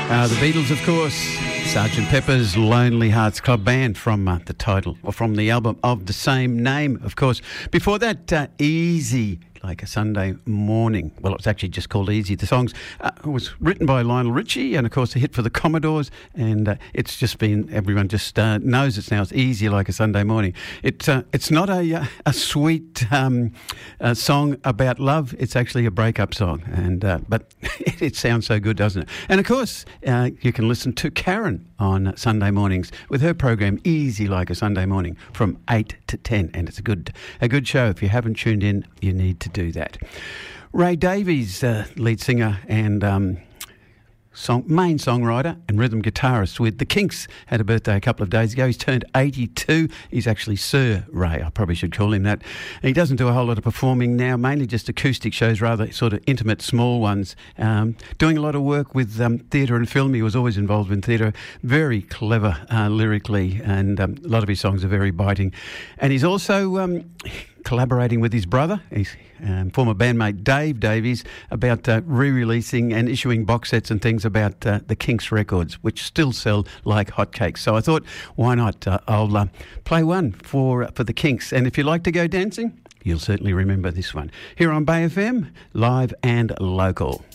The Beatles, of course, Sgt. Pepper's Lonely Hearts Club Band from the title, or from the album of the same name, of course. Before that, Easy Like a Sunday Morning. Well, it's actually just called Easy. The song was written by Lionel Richie and, of course, a hit for the Commodores. And it's just been, everyone just knows it's now. It's Easy Like a Sunday Morning. It's not a sweet song about love. It's actually a breakup song. And but it sounds so good, doesn't it? And, of course, you can listen to Karen on Sunday mornings with her program Easy Like a Sunday Morning from 8 to 10. And it's a good show. If you haven't tuned in, you need to do that. Ray Davies, lead singer and main songwriter and rhythm guitarist with The Kinks, had a birthday a couple of days ago. He's turned 82. He's actually Sir Ray. I probably should call him that. And he doesn't do a whole lot of performing now, mainly just acoustic shows, rather sort of intimate, small ones. Doing a lot of work with theatre and film. He was always involved in theatre. Very clever lyrically, and a lot of his songs are very biting. And he's also collaborating with his brother, his former bandmate Dave Davies, about re-releasing and issuing box sets and things about the Kinks records, which still sell like hotcakes. So I thought, why not? I'll play one for the Kinks. And if you like to go dancing, you'll certainly remember this one. Here on Bay FM, live and local.